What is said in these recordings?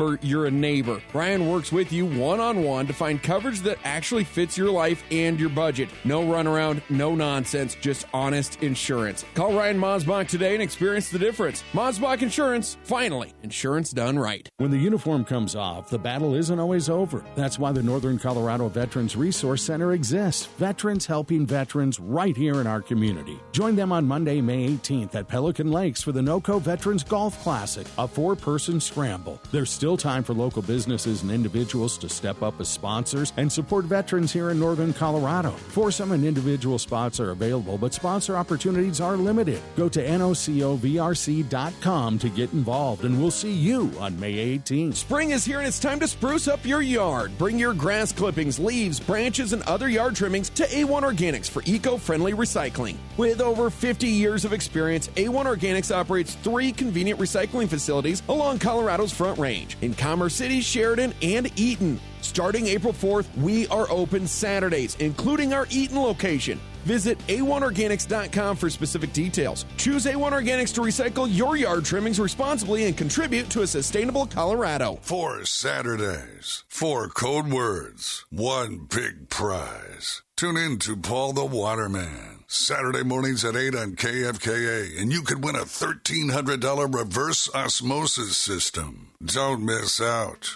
remember you're a neighbor. Ryan works with you one-on-one to find coverage that actually fits your life and your budget. No runaround, no nonsense, just honest insurance. Call Ryan Mosbach today and experience the difference. Mosbach Insurance, finally, insurance done right. When the uniform comes off, the battle isn't always over. That's why the Northern Colorado Veterans Resource Center exists. Veterans helping veterans right here in our community. Join them on Monday, May 18th at Pelican Lakes for the NOCO Veterans Golf Classic, a 4-person scramble. There's still time for local businesses and individuals to step up as sponsors and support veterans here in Northern Colorado. Foursome and individual spots are available, but sponsor opportunities are limited. Go to nocovrc.com to get involved, and we'll see you on May 18th. Spring is here and it's time to spruce up your yard. Bring your grass clippings, leaves, branches, and other yard trimmings to A1 Organics for eco-friendly recycling. With over 50 years of experience, A1 Organics operates 3 convenient recycling facilities along Colorado's Front Range in Commerce City, Sheridan, and Eaton. Starting April 4th, we are open Saturdays, including our Eaton location. Visit a1organics.com for specific details. Choose A1 Organics to recycle your yard trimmings responsibly and contribute to a sustainable Colorado. 4 Saturdays, 4 code words, 1 big prize. Tune in to Paul the Waterman, Saturday mornings at 8 on KFKA, and you could win a $1,300 reverse osmosis system. Don't miss out.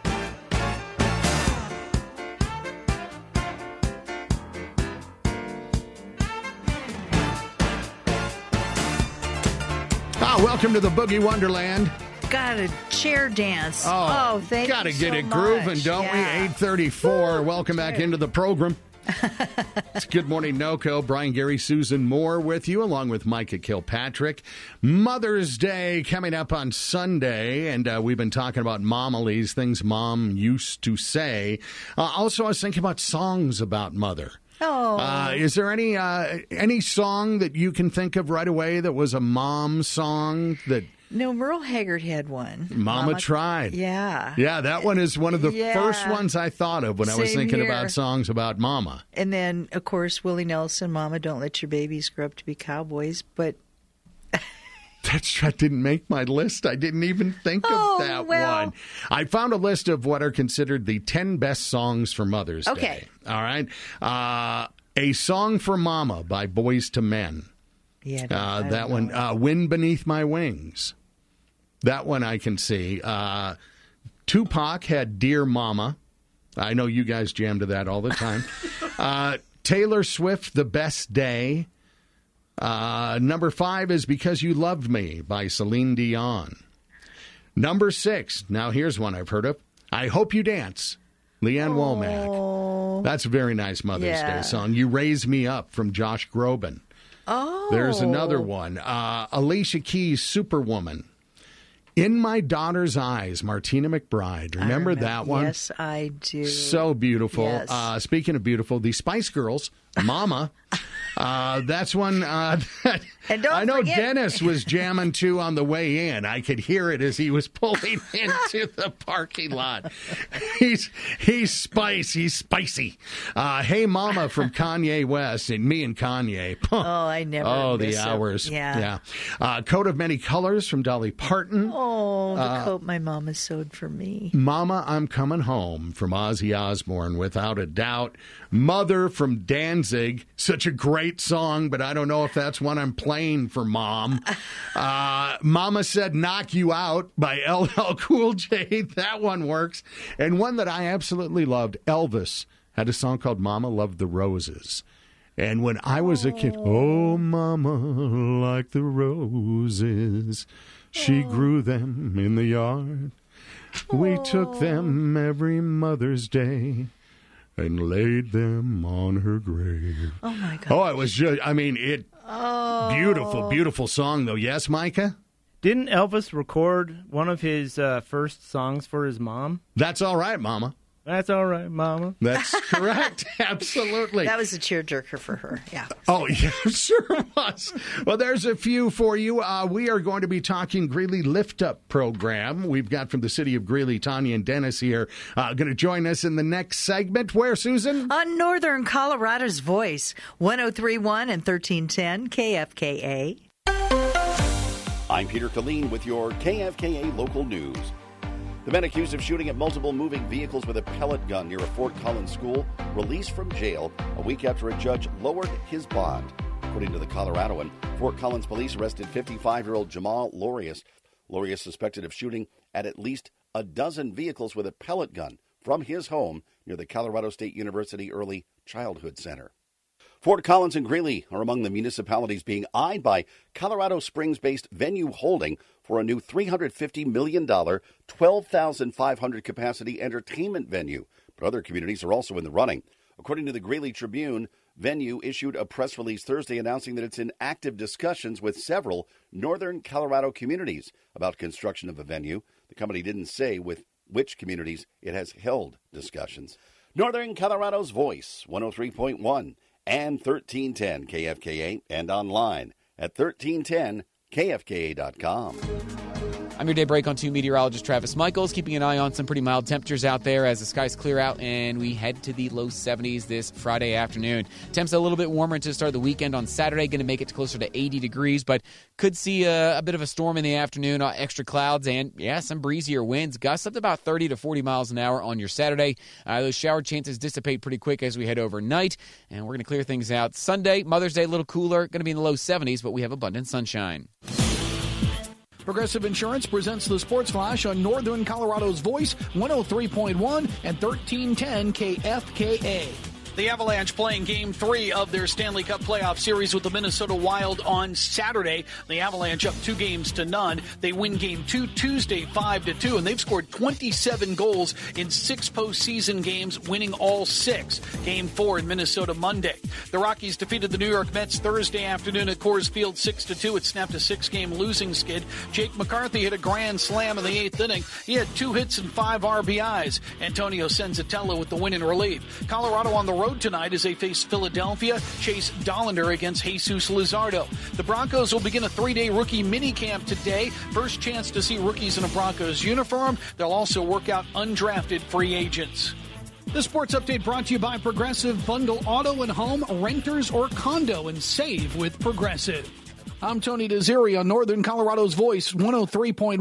Welcome to the Boogie Wonderland. Got a chair dance. Thank you. Gotta get it much. grooving, don't we? 8:34. Welcome back into the program. It's Good Morning NOCO. Brian, Gary, Susan Moore with you, along with Micah Kilpatrick. Mother's Day coming up on Sunday, and we've been talking about momilies, things mom used to say. Also, I was thinking about songs about mother. Is there any song that you can think of right away that was a mom song that... No, Merle Haggard had one. Mama Tried. Yeah. Yeah, that one is one of the first ones I thought of when I was thinking about songs about mama. And then, of course, Willie Nelson, Mama, Don't Let Your Babies Grow Up to Be Cowboys. But that didn't make my list. I didn't even think of that one. I found a list of what are considered the 10 best songs for Mother's Day. All right. A Song for Mama by Boyz II Men. Yeah, that one. Wind Beneath My Wings. That one I can see. Tupac had Dear Mama. I know you guys jam to that all the time. Taylor Swift, The Best Day. Number 5 is Because You Loved Me by Celine Dion. Number 6, now here's one I've heard of. I Hope You Dance, Leanne Womack. That's a very nice Mother's Day song. You Raise Me Up from Josh Groban. There's another one. Alicia Keys' Superwoman. In My Daughter's Eyes, Martina McBride. Remember that one? Yes, I do. So beautiful. Yes. Speaking of beautiful, the Spice Girls, Mama. That's one and don't I know forget. Dennis was jamming to on the way in. I could hear it as he was pulling into the parking lot. He's spicy. Hey Mama from Kanye West, and me and Kanye. I never miss the it. hours. Yeah. Coat of Many Colors from Dolly Parton. The coat my mama sewed for me. Mama, I'm Coming Home from Ozzy Osbourne, without a doubt. Mother from Danzig, such a great song, but I don't know if that's one I'm playing for Mom. Mama Said Knock You Out by LL Cool J, that one works. And one that I absolutely loved, Elvis had a song called Mama Loved the Roses. And when I was a kid, oh, Mama, like the roses, she grew them in the yard. We took them every Mother's Day and laid them on her grave. Oh, my God. It was just, beautiful, beautiful song, though. Yes, Micah? Didn't Elvis record one of his first songs for his mom? That's All Right, Mama. That's all right, Mama. That's correct. Absolutely. That was a tearjerker for her. Yeah. Oh, yeah, sure was. Well, there's a few for you. We are going to be talking Greeley Lift Up program. We've got from the city of Greeley, Tanya and Dennis here, going to join us in the next segment. Where, Susan? On Northern Colorado's Voice, 103.1 and 1310 KFKA. I'm Peter Killeen with your KFKA local news. The men accused of shooting at multiple moving vehicles with a pellet gun near a Fort Collins school released from jail a week after a judge lowered his bond. According to the Coloradoan, Fort Collins police arrested 55-year-old Jamal Lorius. Lorius suspected of shooting at least a dozen vehicles with a pellet gun from his home near the Colorado State University Early Childhood Center. Fort Collins and Greeley are among the municipalities being eyed by Colorado Springs-based Venue Holding for a new $350 million, 12,500 capacity entertainment venue. But other communities are also in the running. According to the Greeley Tribune, Venue issued a press release Thursday announcing that it's in active discussions with several northern Colorado communities about construction of a venue. The company didn't say with which communities it has held discussions. Northern Colorado's Voice, 103.1 and 1310 KFKA, and online at 1310KFKA.com. I'm your day break on 2 meteorologist Travis Michaels, keeping an eye on some pretty mild temperatures out there as the skies clear out and we head to the low 70s this Friday afternoon. Temps a little bit warmer to start the weekend on Saturday, going to make it to closer to 80 degrees, but could see a bit of a storm in the afternoon, extra clouds, and some breezier winds. Gusts up to about 30 to 40 miles an hour on your Saturday. Those shower chances dissipate pretty quick as we head overnight, and we're going to clear things out. Sunday, Mother's Day, a little cooler, going to be in the low 70s, but we have abundant sunshine. Progressive Insurance presents the Sports Flash on Northern Colorado's Voice, 103.1 and 1310 KFKA. The Avalanche playing Game 3 of their Stanley Cup playoff series with the Minnesota Wild on Saturday. The Avalanche up 2-0. They win Game 2 Tuesday 5-2, and they've scored 27 goals in 6 postseason games, winning all 6. Game 4 in Minnesota Monday. The Rockies defeated the New York Mets Thursday afternoon at Coors Field 6-2. It snapped a 6-game losing skid. Jake McCarthy hit a grand slam in the 8th inning. He had 2 hits and 5 RBIs. Antonio Senzatella with the win in relief. Colorado on the road tonight as they face Philadelphia. Chase Dollander against Jesus Luzardo. The Broncos will begin a 3-day rookie minicamp today. First chance to see rookies in a Broncos uniform. They'll also work out undrafted free agents. The Sports Update brought to you by Progressive. Bundle auto and home, renters or condo, and save with Progressive. I'm Tony Desiri on Northern Colorado's Voice, 103.1,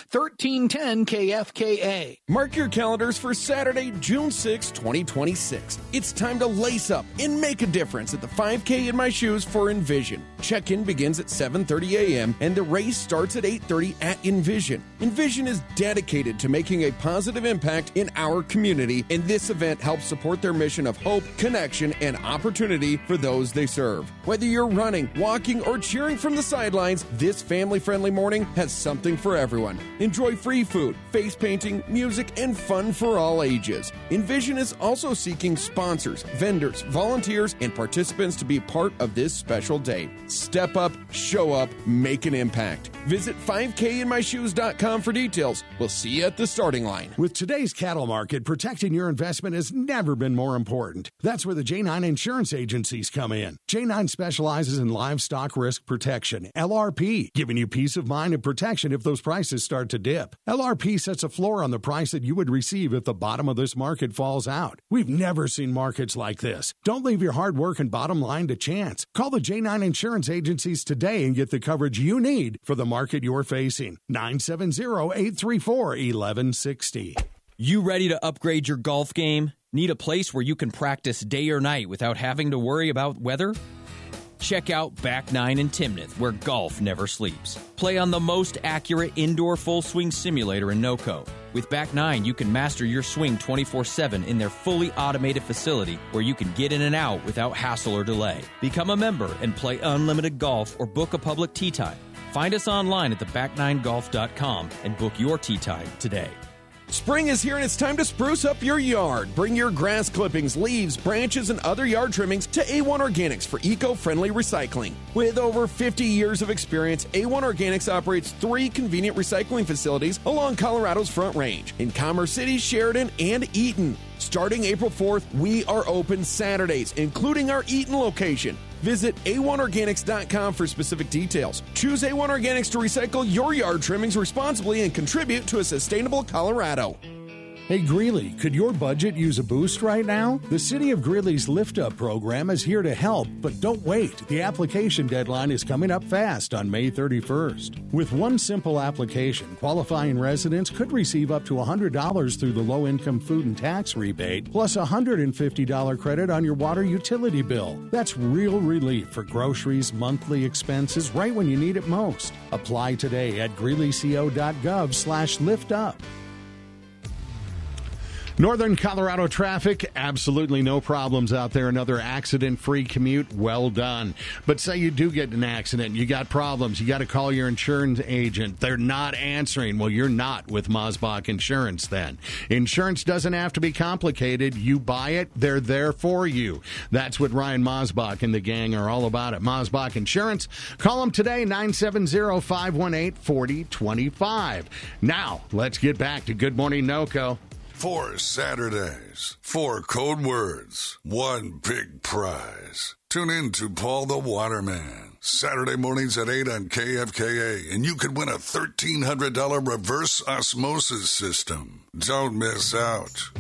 1310 KFKA. Mark your calendars for Saturday, June 6, 2026. It's time to lace up and make a difference at the 5K in My Shoes for Envision. Check-in begins at 7:30 a.m. and the race starts at 8:30 at Envision. Envision is dedicated to making a positive impact in our community, and this event helps support their mission of hope, connection, and opportunity for those they serve. Whether you're running, walking, or cheering from the sidelines, this family-friendly morning has something for everyone. Enjoy free food, face painting, music, and fun for all ages. Envision is also seeking sponsors, vendors, volunteers, and participants to be part of this special day. Step up, show up, make an impact. Visit 5kinmyshoes.com for details. We'll see you at the starting line. With today's cattle market, protecting your investment has never been more important. That's where the J9 insurance agencies come in. J9 specializes in livestock risk protection. LRP, giving you peace of mind and protection if those prices start to dip. LRP sets a floor on the price that you would receive if the bottom of this market falls out. We've never seen markets like this. Don't leave your hard work and bottom line to chance. Call the J9 insurance agencies today and get the coverage you need for the market you're facing. 970-834-1160. You ready to upgrade your golf game? Need a place where you can practice day or night without having to worry about weather? Check out Back 9 in Timnath, where golf never sleeps. Play on the most accurate indoor full swing simulator in NOCO. With Back 9, you can master your swing 24/7 in their fully automated facility where you can get in and out without hassle or delay. Become a member and play unlimited golf or book a public tee time. Find us online at theback9golf.com and book your tee time today. Spring is here and it's time to spruce up your yard. Bring your grass clippings, leaves, branches, and other yard trimmings to A1 Organics for eco-friendly recycling. With over 50 years of experience, A1 Organics operates 3 convenient recycling facilities along Colorado's Front Range in Commerce City, Sheridan, and Eaton. Starting April 4th, we are open Saturdays, including our Eaton location. Visit A1Organics.com for specific details. Choose A1 Organics to recycle your yard trimmings responsibly and contribute to a sustainable Colorado. Hey Greeley, could your budget use a boost right now? The City of Greeley's Lift Up program is here to help, but don't wait. The application deadline is coming up fast on May 31st. With one simple application, qualifying residents could receive up to $100 through the low-income food and tax rebate, plus a $150 credit on your water utility bill. That's real relief for groceries, monthly expenses, right when you need it most. Apply today at greeleyco.gov/liftup. Northern Colorado traffic, absolutely no problems out there. Another accident-free commute, well done. But say you do get an accident, you got problems, you got to call your insurance agent. They're not answering. Well, you're not with Mosbach Insurance then. Insurance doesn't have to be complicated. You buy it, they're there for you. That's what Ryan Mosbach and the gang are all about at Mosbach Insurance. Call them today, 970-518-4025. Now, let's get back to Good Morning NoCo. 4 Saturdays, 4 code words, 1 big prize. Tune in to Paul the Waterman, Saturday mornings at 8 on KFKA, and you could win a $1,300 reverse osmosis system. Don't miss out.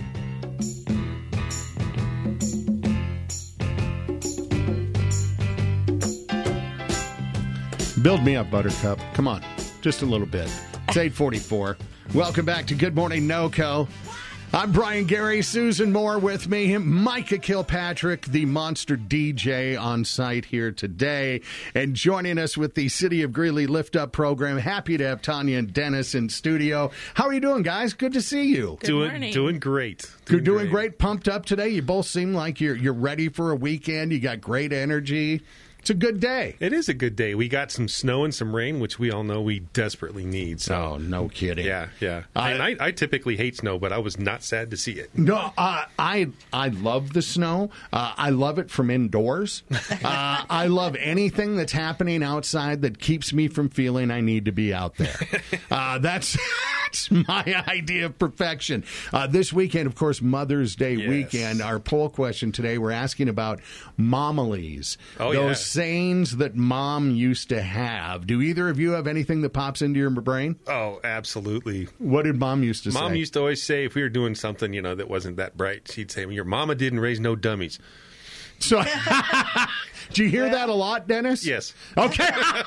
Build me up, Buttercup. Come on, just a little bit. It's 8:44. Welcome back to Good Morning NoCo. I'm Brian Gary, Susan Moore with me, Micah Kilpatrick, the monster DJ on site here today, and joining us with the City of Greeley Lift Up program. Happy to have Tanya and Dennis in studio. How are you doing, guys? Good to see you. Doing great. Doing great. Pumped up today. You both seem like you're ready for a weekend. You got great energy. It's a good day. It is a good day. We got some snow and some rain, which we all know we desperately need. So. Oh, no kidding. Yeah. And I typically hate snow, but I was not sad to see it. No, I love the snow. I love it from indoors. I love anything that's happening outside that keeps me from feeling I need to be out there. That's my idea of perfection. This weekend, of course, Mother's Day weekend. Our poll question today, we're asking about momilies. Those sayings that mom used to have. Do either of you have anything that pops into your brain? Oh, absolutely. What did mom used to say? Mom used to always say if we were doing something, that wasn't that bright, she'd say, your mama didn't raise no dummies. So, do you hear that a lot, Dennis? Yes. Okay.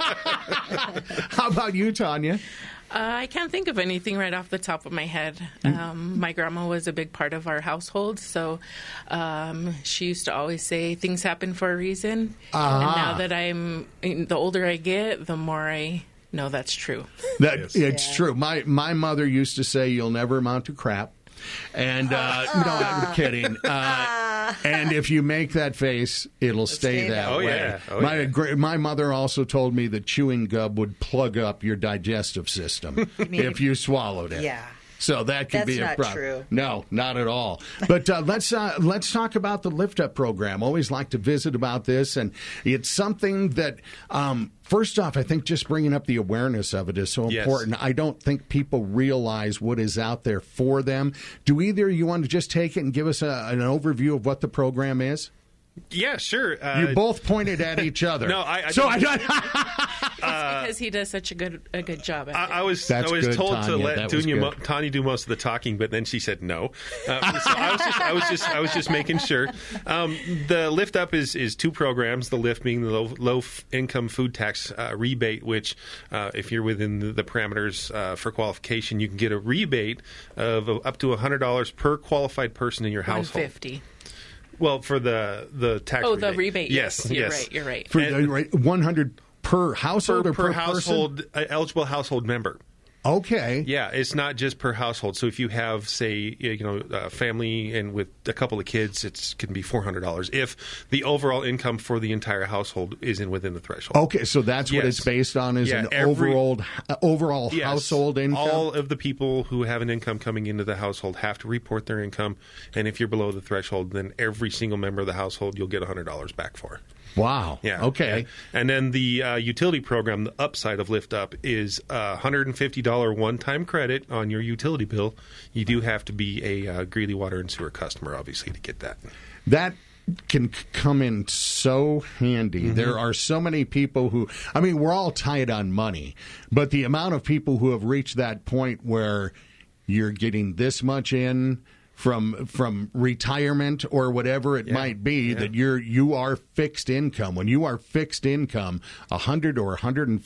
How about you, Tanya? I can't think of anything right off the top of my head. My grandma was a big part of our household, so she used to always say things happen for a reason. And now that the older I get, the more I know that's true. It's true. My mother used to say, "You'll never amount to crap." And no, I'm kidding. And if you make that face, it'll stay that way. Yeah. My mother also told me that chewing gum would plug up your digestive system if you swallowed it. Yeah. So that could be a problem. That's not true. No, not at all. But let's talk about the Lift Up program. Always like to visit about this, and it's something that. First off, I think just bringing up the awareness of it is so important. I don't think people realize what is out there for them. Do either of you want to just take it and give us an overview of what the program is? Yeah, sure. You both pointed at each other. No, It's because he does such a good job at it. I was told to let Tanya do most of the talking, but then she said no. So I was just making sure. The Lift Up is 2 programs. The Lift being the low income food tax rebate, which if you're within the parameters for qualification, you can get a rebate of up to $100 per qualified person in your household. $150. Well, for the tax rebate. The rebate. Yes. You're right. For 100 per household or per household, eligible household member. Okay. Yeah, it's not just per household. So if you have, say, a family and with a couple of kids, it can be $400 if the overall income for the entire household isn't within the threshold. Okay, so that's what it's based on, is an overall household income? All of the people who have an income coming into the household have to report their income, and if you're below the threshold, then every single member of the household you'll get $100 back for. Wow. Yeah. Okay. Yeah. And then the utility program, the upside of Lift Up, is $150 one-time credit on your utility bill. You do have to be a Greeley Water and Sewer customer, obviously, to get that. That can come in so handy. Mm-hmm. There are so many people who, we're all tight on money, but the amount of people who have reached that point where you're getting this much in from retirement or whatever it might be, that you are fixed income. When you are fixed income, $100 or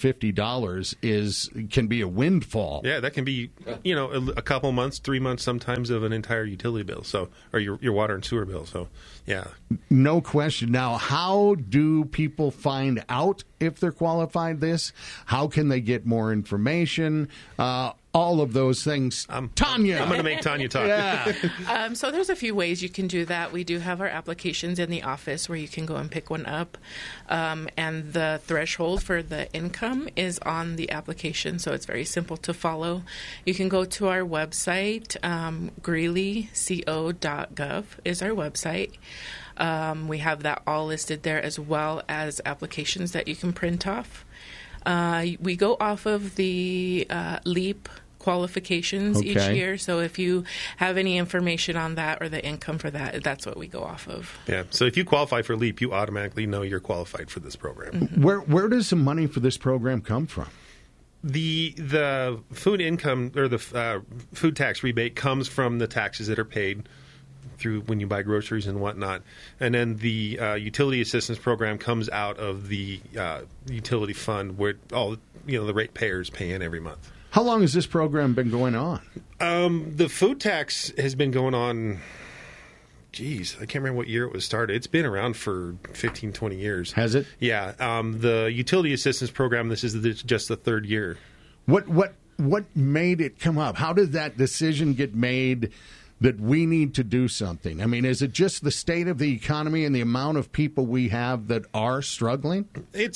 $150 can be a windfall. Yeah, that can be a couple months, 3 months sometimes of an entire utility bill. So, or your water and sewer bill. So, yeah, no question. Now, how do people find out if they're qualified? How can they get more information? All of those things. Tanya. I'm going to make Tanya talk. Yeah. So there's a few ways you can do that. We do have our applications in the office where you can go and pick one up. And the threshold for the income is on the application, so it's very simple to follow. You can go to our website, greeleyco.gov is our website. We have that all listed there, as well as applications that you can print off. We go off of the LEAP qualifications each year. So if you have any information on that or the income for that, that's what we go off of. Yeah. So if you qualify for LEAP, you automatically know you're qualified for this program. Mm-hmm. Where does the money for this program come from? The food income or the food tax rebate comes from the taxes that are paid through when you buy groceries and whatnot, and then the utility assistance program comes out of the utility fund where all the ratepayers pay in every month. How long has this program been going on? The food tax has been going on, I can't remember what year it was started. It's been around for 15, 20 years. Has it? Yeah. The utility assistance program, this is just the third year. What made it come up? How did that decision get made that we need to do something? I mean, is it just the state of the economy and the amount of people we have that are struggling?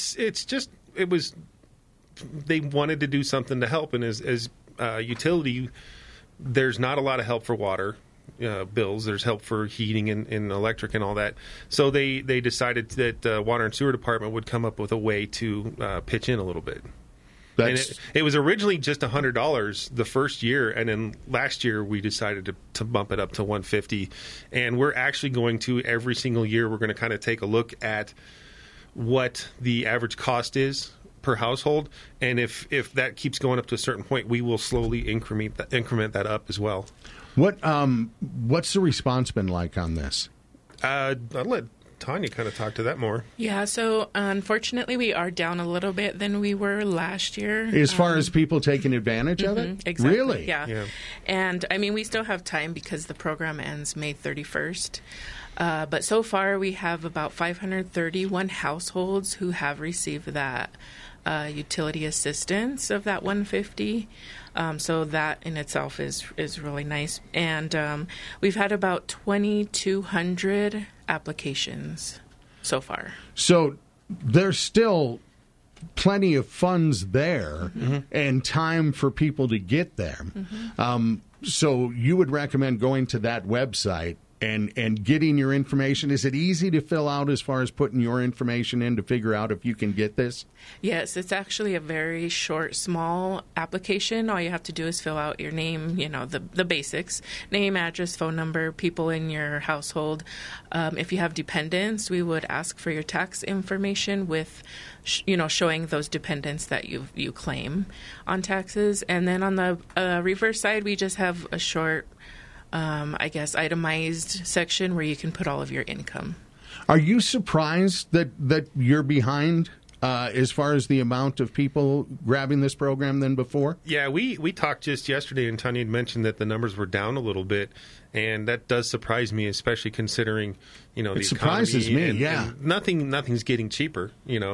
They wanted to do something to help, and as utility, there's not a lot of help for water bills. There's help for heating and electric and all that. So they decided that Water and Sewer Department would come up with a way to pitch in a little bit. And it was originally just $100 the first year, and then last year we decided to bump it up to $150. And we're actually going to, every single year, we're going to kind of take a look at what the average cost is per household, and if that keeps going up to a certain point, we will slowly increment that up as well. What's the response been like on this? I'll let Tanya kind of talk to that more. Yeah, so unfortunately we are down a little bit than we were last year. As far as people taking advantage of it? Exactly. Really? Yeah. And I mean, we still have time because the program ends May 31st. But so far we have about 531 households who have received that utility assistance of that $150. So that in itself is really nice. And we've had about 2,200 applications so far. So there's still plenty of funds there and time for people to get there. So you would recommend going to that website and getting your information. Is it easy to fill out as far as putting your information in to figure out if you can get this? Yes, it's actually a very short, small application. All you have to do is fill out your name, the basics, name, address, phone number, people in your household. If you have dependents, we would ask for your tax information with, showing those dependents that you claim on taxes. And then on the reverse side, we just have a short itemized section where you can put all of your income. Are you surprised that you're behind as far as the amount of people grabbing this program than before? Yeah, we talked just yesterday, and Tanya had mentioned that the numbers were down a little bit, and that does surprise me, especially considering the economy. It surprises me, and nothing's getting cheaper, Yeah,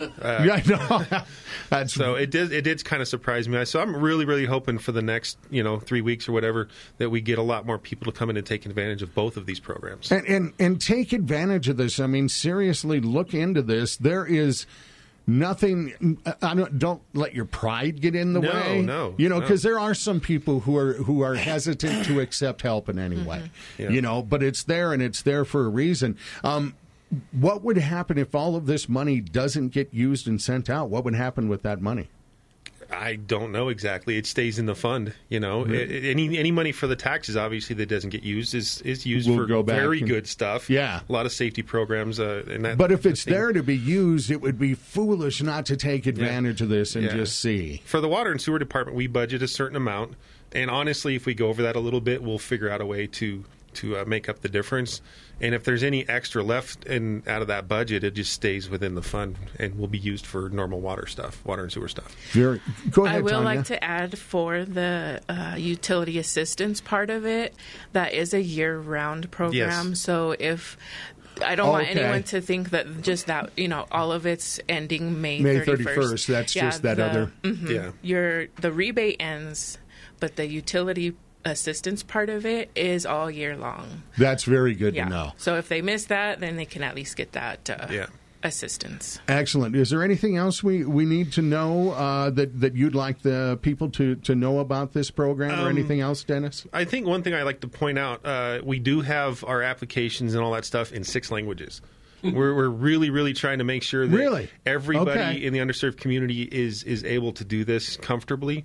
I know. So it did kind of surprise me. So I'm really, really hoping for the next 3 weeks or whatever that we get a lot more people to come in and take advantage of both of these programs. And take advantage of this. I mean, seriously, look into this. There is nothing. Don't let your pride get in the way. No, because there are some people who are hesitant to accept help in any way. Yeah. But it's there, and it's there for a reason. What would happen if all of this money doesn't get used and sent out? What would happen with that money? I don't know exactly. It stays in the fund. Any money for the taxes, obviously, that doesn't get used is used for very good stuff. Yeah, a lot of safety programs. And that. But if it's there to be used, it would be foolish not to take advantage of this and just see. For the Water and Sewer Department, we budget a certain amount, And honestly, if we go over that a little bit, we'll figure out a way to make up the difference. And if there's any extra left out of that budget, it just stays within the fund and will be used for normal water and sewer stuff. Go ahead, I will Tanya. like to add for the utility assistance part of it, that is a year-round program. Yes. So if I don't want anyone to think that just that, all of it's ending May 31st. That's just that other. Mm-hmm. The rebate ends, but the utility assistance part of it is all year long. That's very good to know. So if they miss that, then they can at least get that assistance. Excellent. Is there anything else we need to know that you'd like the people to know about this program or anything else, Dennis? I think one thing I'd like to point out, we do have our applications and all that stuff in 6 languages. We're really, really trying to make sure that everybody in the underserved community is able to do this comfortably.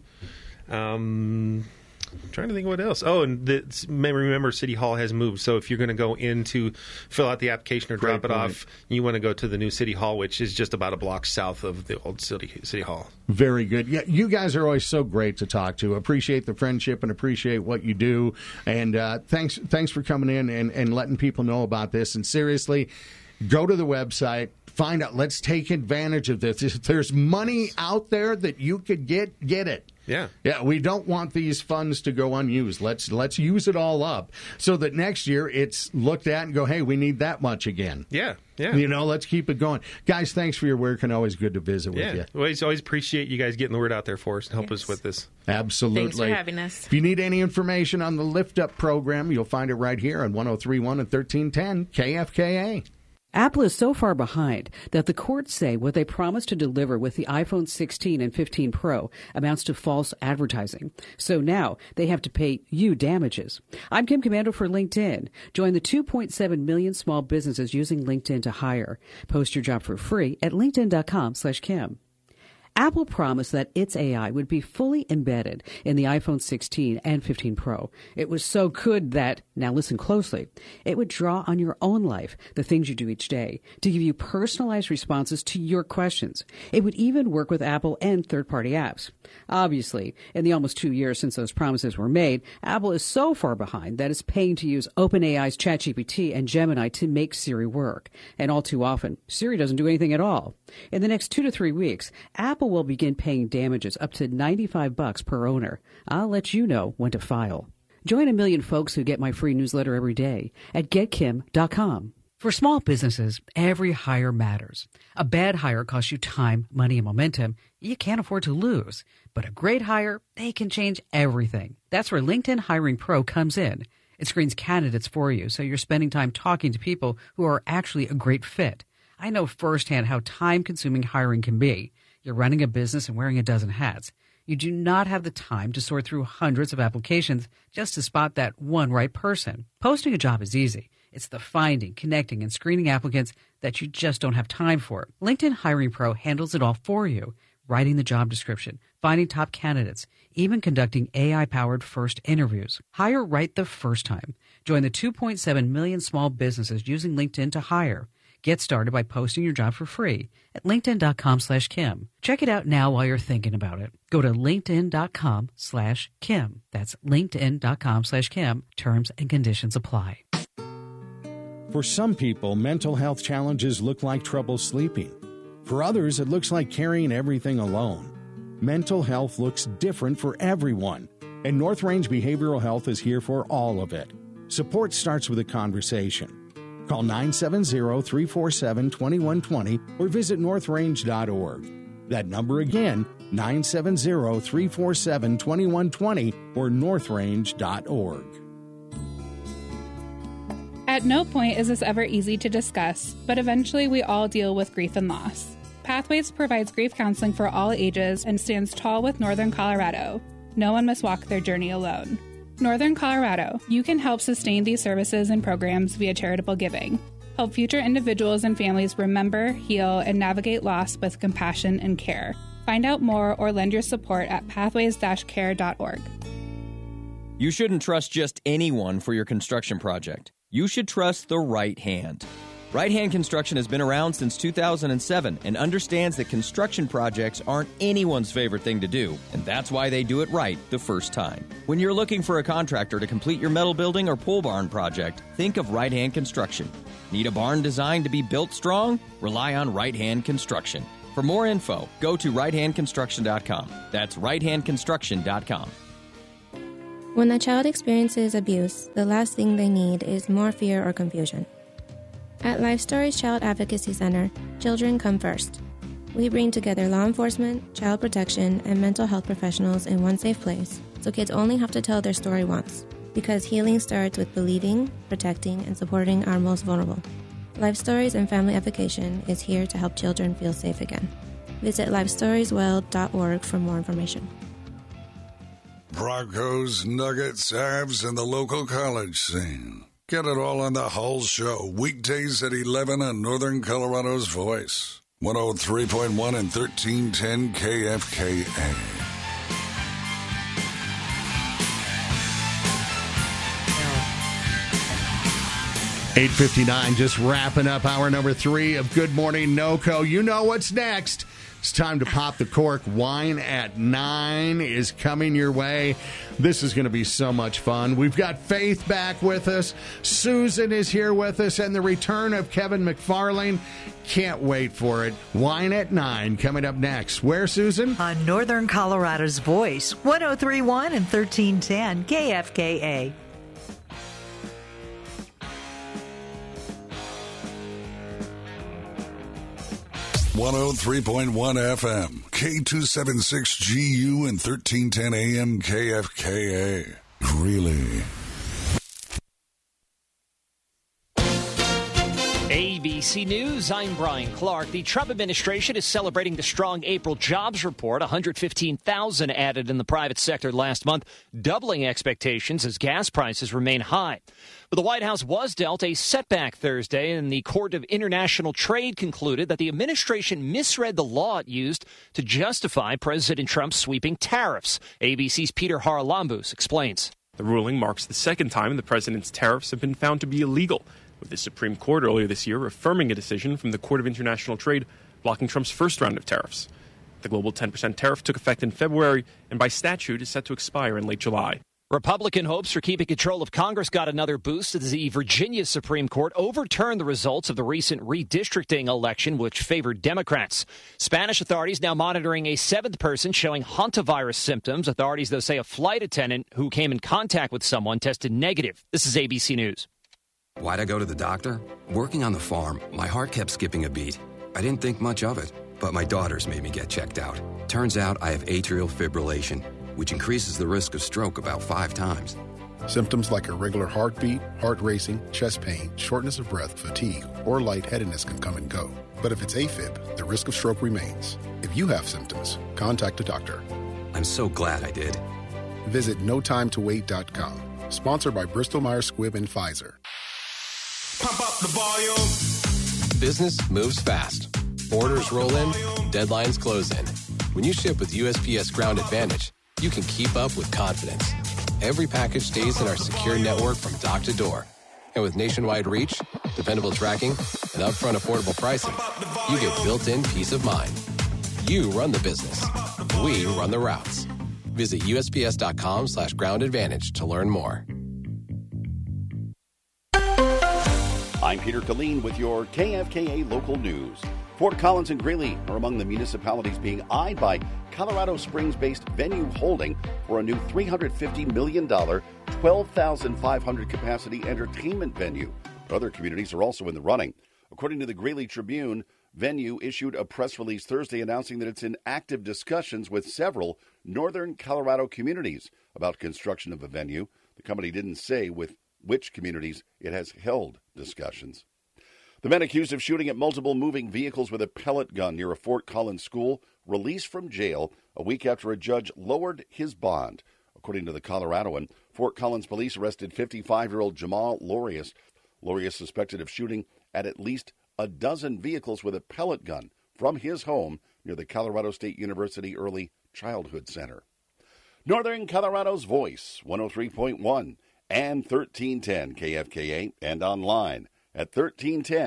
I'm trying to think what else. Oh, and remember, City Hall has moved. So if you're going to go in to fill out the application or drop it off, you want to go to the new City Hall, which is just about a block south of the old City Hall. Very good. Yeah, you guys are always so great to talk to. Appreciate the friendship and appreciate what you do. And thanks for coming in and letting people know about this. And seriously, go to the website. Find out. Let's take advantage of this. If there's money out there that you could get it. Yeah. We don't want these funds to go unused. Let's use it all up so that next year it's looked at and go, hey, we need that much again. Yeah. Let's keep it going. Guys, thanks for your work and always good to visit with you. Always appreciate you guys getting the word out there for us and help us with this. Absolutely. Thanks for having us. If you need any information on the Lift Up program, you'll find it right here on 103.1 and 1310 KFKA. Apple is so far behind that the courts say what they promised to deliver with the iPhone 16 and 15 Pro amounts to false advertising. So now they have to pay you damages. I'm Kim Commando for LinkedIn. Join the 2.7 million small businesses using LinkedIn to hire. Post your job for free at linkedin.com/Kim. Apple promised that its AI would be fully embedded in the iPhone 16 and 15 Pro. It was so good that, now listen closely, it would draw on your own life, the things you do each day, to give you personalized responses to your questions. It would even work with Apple and third-party apps. Obviously, in the almost 2 years since those promises were made, Apple is so far behind that it's paying to use OpenAI's ChatGPT and Gemini to make Siri work. And all too often, Siri doesn't do anything at all. In the next 2 to 3 weeks, Apple will begin paying damages up to $95 per owner. I'll let you know when to file. Join a million folks who get my free newsletter every day at getkim.com. For small businesses, every hire matters. A bad hire costs you time, money, and momentum you can't afford to lose. But a great hire, they can change everything. That's where LinkedIn Hiring Pro comes in. It screens candidates for you, so you're spending time talking to people who are actually a great fit. I know firsthand how time-consuming hiring can be. You're running a business and wearing a dozen hats. You do not have the time to sort through hundreds of applications just to spot that one right person. Posting a job is easy. It's the finding, connecting, and screening applicants that you just don't have time for. LinkedIn Hiring Pro handles it all for you, writing the job description, finding top candidates, even conducting AI-powered first interviews. Hire right the first time. Join the 2.7 million small businesses using LinkedIn to hire. Get started by posting your job for free at linkedin.com/Kim. Check it out now while you're thinking about it. Go to linkedin.com/Kim. That's linkedin.com/Kim. Terms and conditions apply. For some people, mental health challenges look like trouble sleeping. For others, it looks like carrying everything alone. Mental health looks different for everyone, and North Range Behavioral Health is here for all of it. Support starts with a conversation. Call 970-347-2120 or visit northrange.org. That number again, 970-347-2120 or northrange.org. At no point is this ever easy to discuss, but eventually we all deal with grief and loss. Pathways provides grief counseling for all ages and stands tall with Northern Colorado. No one must walk their journey alone. Northern Colorado, you can help sustain these services and programs via charitable giving. Help future individuals and families remember, heal, and navigate loss with compassion and care. Find out more or lend your support at pathways-care.org. You shouldn't trust just anyone for your construction project. You should trust the right hand. Right Hand Construction has been around since 2007 and understands that construction projects aren't anyone's favorite thing to do, and that's why they do it right the first time. When you're looking for a contractor to complete your metal building or pole barn project, think of Right Hand Construction. Need a barn designed to be built strong? Rely on Right Hand Construction. For more info, go to righthandconstruction.com. That's righthandconstruction.com. When a child experiences abuse, the last thing they need is more fear or confusion. At Life Stories Child Advocacy Center, children come first. We bring together law enforcement, child protection, and mental health professionals in one safe place, so kids only have to tell their story once. Because healing starts with believing, protecting, and supporting our most vulnerable. Life Stories and Family Advocation is here to help children feel safe again. Visit lifestoriesworld.org for more information. Broncos, Nuggets, Avs, and the local college scene. Get it all on the Hull Show, weekdays at 11 on Northern Colorado's Voice. 103.1 and 1310 KFKA. $8:59, just wrapping up hour number 3 of Good Morning NoCo. You know what's next. It's time to pop the cork. Wine at 9 is coming your way. This is going to be so much fun. We've got Faith back with us. Susan is here with us, and the return of Kevin McFarlane. Can't wait for it. Wine at 9 coming up next. Where, Susan? On Northern Colorado's Voice, 103.1 and 1310 KFKA. .103.1 FM, K276GU and 1310 AM KFKA. Really? ABC News, I'm Brian Clark. The Trump administration is celebrating the strong April jobs report. 115,000 added in the private sector last month, doubling expectations as gas prices remain high. But the White House was dealt a setback Thursday, and the Court of International Trade concluded that the administration misread the law it used to justify President Trump's sweeping tariffs. ABC's Peter Haralambous explains. The ruling marks the second time the president's tariffs have been found to be illegal, with the Supreme Court earlier this year affirming a decision from the Court of International Trade blocking Trump's first round of tariffs. The global 10% tariff took effect in February and by statute is set to expire in late July. Republican hopes for keeping control of Congress got another boost as the Virginia Supreme Court overturned the results of the recent redistricting election, which favored Democrats. Spanish authorities now monitoring a 7th person showing hantavirus symptoms. Authorities, though, say a flight attendant who came in contact with someone tested negative. This is ABC News. Why'd I go to the doctor? Working on the farm, my heart kept skipping a beat. I didn't think much of it, but my daughters made me get checked out. Turns out I have atrial fibrillation, which increases the risk of stroke about 5 times. Symptoms like irregular heartbeat, heart racing, chest pain, shortness of breath, fatigue, or lightheadedness can come and go. But if it's AFib, the risk of stroke remains. If you have symptoms, contact a doctor. I'm so glad I did. Visit notimetowait.com. Sponsored by Bristol-Myers Squibb and Pfizer. Pump up the volume. Business moves fast. Orders roll in, deadlines close in. When you ship with USPS Ground Advantage, you can keep up with confidence. Every package stays in our secure network from dock to door. And with nationwide reach, dependable tracking, and upfront affordable pricing, you get built-in peace of mind. You run the business. We run the routes. Visit USPS.com/groundadvantage to learn more. I'm Peter Killeen with your KFKA local news. Fort Collins and Greeley are among the municipalities being eyed by Colorado Springs-based Venue Holding for a new $350 million, 12,500 capacity entertainment venue. Other communities are also in the running. According to the Greeley Tribune, Venue issued a press release Thursday announcing that it's in active discussions with several northern Colorado communities about construction of a venue. The company didn't say with which communities it has held discussions. The men accused of shooting at multiple moving vehicles with a pellet gun near a Fort Collins school released from jail a week after a judge lowered his bond. According to the Coloradoan, Fort Collins police arrested 55-year-old Jamal Lorius. Lorius suspected of shooting at least a dozen vehicles with a pellet gun from his home near the Colorado State University Early Childhood Center. Northern Colorado's Voice, 103.1 and 1310 KFKA, and online at 1310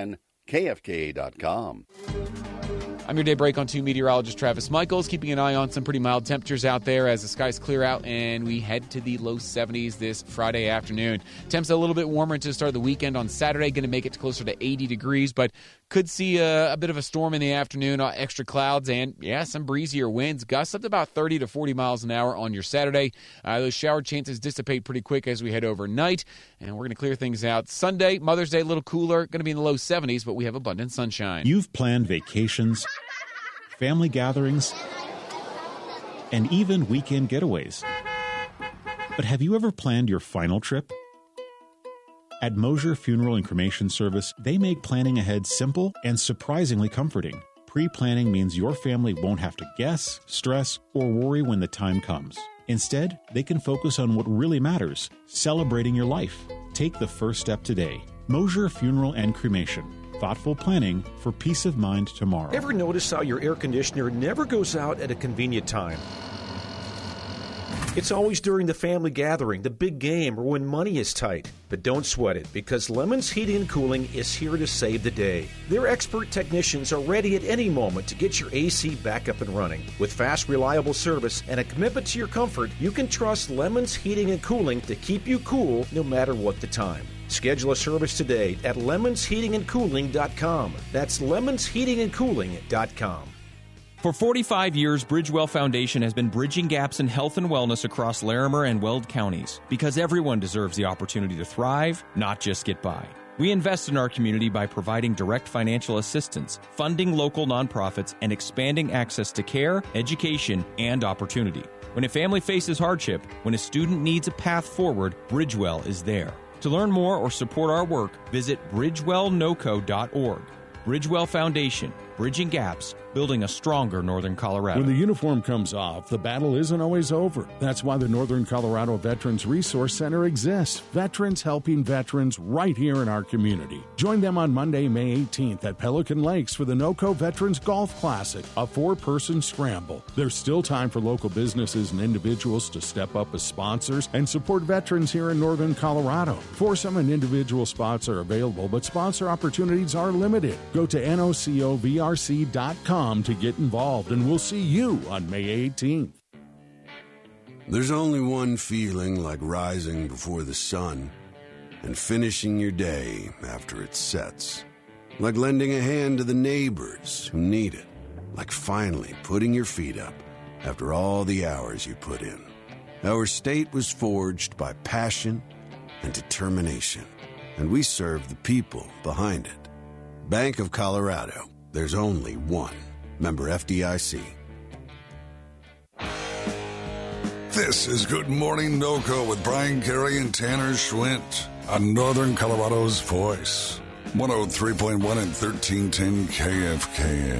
KFKA.com. I'm your day break on 2 meteorologist Travis Michaels, keeping an eye on some pretty mild temperatures out there as the skies clear out and we head to the low 70s this Friday afternoon. Temps a little bit warmer to start the weekend on Saturday, going to make it closer to 80 degrees, but could see a bit of a storm in the afternoon, extra clouds, and, some breezier winds. Gusts up to about 30 to 40 miles an hour on your Saturday. Those shower chances dissipate pretty quick as we head overnight, and we're going to clear things out. Sunday, Mother's Day, a little cooler, going to be in the low 70s, but we have abundant sunshine. You've planned vacations, family gatherings, and even weekend getaways. But have you ever planned your final trip? At Mosier Funeral and Cremation Service, they make planning ahead simple and surprisingly comforting. Pre-planning means your family won't have to guess, stress, or worry when the time comes. Instead, they can focus on what really matters, celebrating your life. Take the first step today. Mosier Funeral and Cremation. Thoughtful planning for peace of mind tomorrow. Ever notice how your air conditioner never goes out at a convenient time? It's always during the family gathering, the big game, or when money is tight. But don't sweat it, because Lemons Heating and Cooling is here to save the day. Their expert technicians are ready at any moment to get your AC back up and running. With fast, reliable service and a commitment to your comfort, you can trust Lemons Heating and Cooling to keep you cool no matter what the time. Schedule a service today at lemonsheatingandcooling.com. That's lemonsheatingandcooling.com. For 45 years, Bridgewell Foundation has been bridging gaps in health and wellness across Larimer and Weld counties, because everyone deserves the opportunity to thrive, not just get by. We invest in our community by providing direct financial assistance, funding local nonprofits, and expanding access to care, education, and opportunity. When a family faces hardship, when a student needs a path forward, Bridgewell is there. To learn more or support our work, visit bridgewellnoco.org. Bridgewell Foundation, bridging gaps, building a stronger Northern Colorado. When the uniform comes off, the battle isn't always over. That's why the Northern Colorado Veterans Resource Center exists. Veterans helping veterans right here in our community. Join them on Monday, May 18th at Pelican Lakes for the NOCO Veterans Golf Classic, a 4-person scramble. There's still time for local businesses and individuals to step up as sponsors and support veterans here in Northern Colorado. Foursome and individual spots are available, but sponsor opportunities are limited. Go to nocovrc.com to get involved, and we'll see you on May 18th. There's only one feeling like rising before the sun and finishing your day after it sets. Like lending a hand to the neighbors who need it. Like finally putting your feet up after all the hours you put in. Our state was forged by passion and determination, and we serve the people behind it. Bank of Colorado. There's only one. Member FDIC. This is Good Morning NOCO with Brian Carey and Tanner Schwint on Northern Colorado's Voice. 103.1 and 1310 KFKA.